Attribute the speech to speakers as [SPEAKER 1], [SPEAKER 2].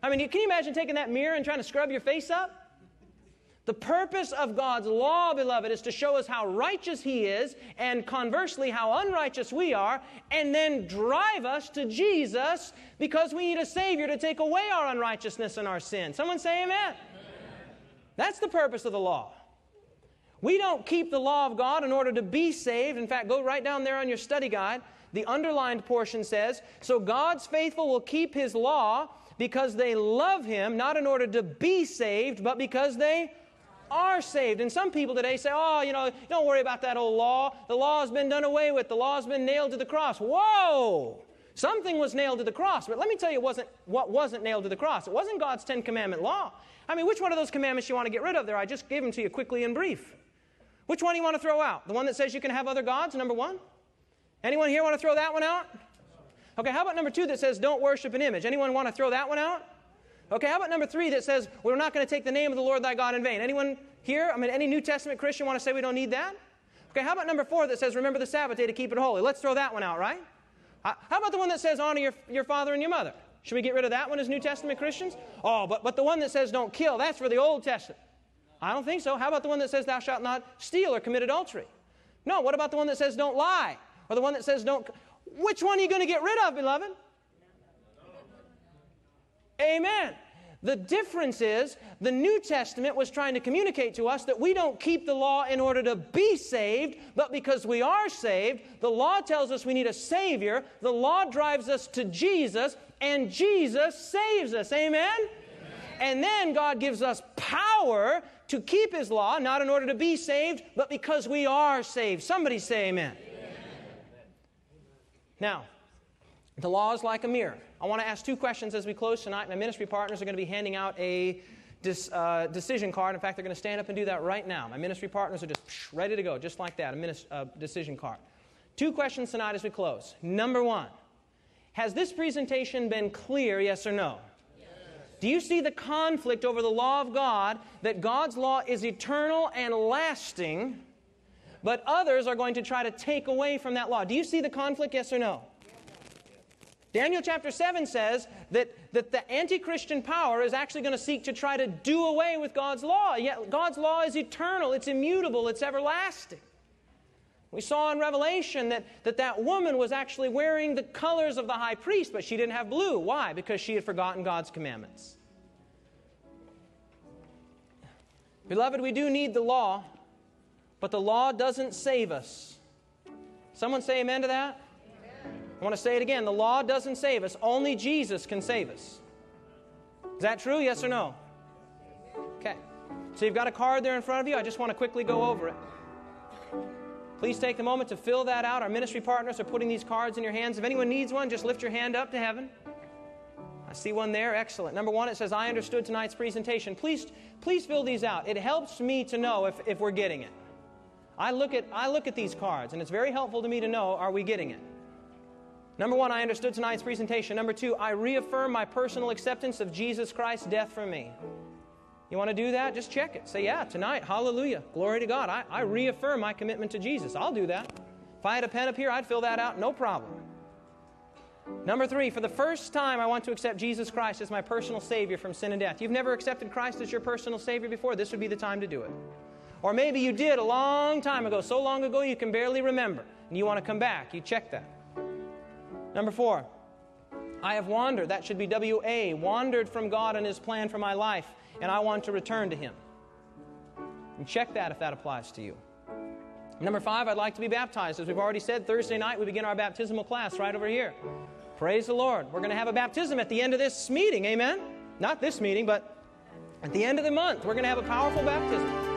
[SPEAKER 1] I mean, can you imagine taking that mirror and trying to scrub your face up? The purpose of God's law, beloved, is to show us how righteous He is, and conversely, how unrighteous we are, and then drive us to Jesus because we need a Savior to take away our unrighteousness and our sin. Someone say amen. Amen. That's the purpose of the law. We don't keep the law of God in order to be saved. In fact, go right down there on your study guide. The underlined portion says, so God's faithful will keep His law because they love Him, not in order to be saved, but because they are saved. And some people today say, oh, don't worry about that old law. The law has been done away with. The law has been nailed to the cross. Whoa! Something was nailed to the cross. But let me tell you what wasn't nailed to the cross. It wasn't God's 10 Commandment law. I mean, which one of those commandments you want to get rid of there? I just gave them to you quickly and brief. Which one do you want to throw out? The one that says you can have other gods, number 1? Anyone here want to throw that one out? Okay, how about number 2 that says don't worship an image? Anyone want to throw that one out? Okay, how about number 3 that says we're not going to take the name of the Lord thy God in vain? Anyone here? I mean, any New Testament Christian want to say we don't need that? Okay, how about number 4 that says remember the Sabbath day to keep it holy? Let's throw that one out, right? How about the one that says honor your father and your mother? Should we get rid of that one as New Testament Christians? Oh, but the one that says don't kill, that's for the Old Testament. I don't think so. How about the one that says thou shalt not steal or commit adultery? No, what about the one that says don't lie? Or the one that says don't... Which one are you going to get rid of, beloved? Amen. The difference is the New Testament was trying to communicate to us that we don't keep the law in order to be saved, but because we are saved. The law tells us we need a Savior. The law drives us to Jesus, and Jesus saves us. Amen? Amen. And then God gives us power to keep His law, not in order to be saved, but because we are saved. Somebody say amen. Amen. Now, the law is like a mirror. I want to ask 2 questions as we close tonight. My ministry partners are going to be handing out a decision card. In fact, they're going to stand up and do that right now. My ministry partners are just ready to go, just like that, a decision card. 2 questions tonight as we close. Number 1, has this presentation been clear, yes or no? Yes. Do you see the conflict over the law of God, that God's law is eternal and lasting, but others are going to try to take away from that law? Do you see the conflict, yes or no? Daniel chapter 7 says that the anti-Christian power is actually going to seek to try to do away with God's law. Yet God's law is eternal, it's immutable, it's everlasting. We saw in Revelation that woman was actually wearing the colors of the high priest, but she didn't have blue. Why? Because she had forgotten God's commandments. Beloved, we do need the law, but the law doesn't save us. Someone say amen to that? I want to say it again. The law doesn't save us. Only Jesus can save us. Is that true? Yes or no? Okay. So you've got a card there in front of you. I just want to quickly go over it. Please take the moment to fill that out. Our ministry partners are putting these cards in your hands. If anyone needs one, just lift your hand up to heaven. I see one there. Excellent. Number 1, it says, I understood tonight's presentation. Please fill these out. It helps me to know if we're getting it. I look at these cards, and it's very helpful to me to know, are we getting it? Number 1, I understood tonight's presentation. Number 2, I reaffirm my personal acceptance of Jesus Christ's death for me. You want to do that? Just check it. Say, yeah, tonight, hallelujah, glory to God. I reaffirm my commitment to Jesus. I'll do that. If I had a pen up here, I'd fill that out, no problem. Number 3, for the first time, I want to accept Jesus Christ as my personal Savior from sin and death. You've never accepted Christ as your personal Savior before? This would be the time to do it. Or maybe you did a long time ago, so long ago you can barely remember, and you want to come back. You check that. Number 4, I have wandered. That should be W-A, wandered from God and His plan for my life, and I want to return to Him. And check that if that applies to you. Number 5, I'd like to be baptized. As we've already said, Thursday night we begin our baptismal class right over here. Praise the Lord. We're going to have a baptism at the end of this meeting, amen? Not this meeting, but at the end of the month, we're going to have a powerful baptism.